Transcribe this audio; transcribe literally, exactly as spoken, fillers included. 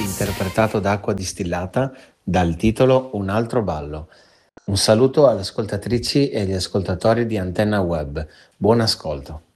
interpretato da Acqua Distillata dal titolo Un altro ballo. Un saluto alle ascoltatrici e agli ascoltatori di Antenna Web. Buon ascolto.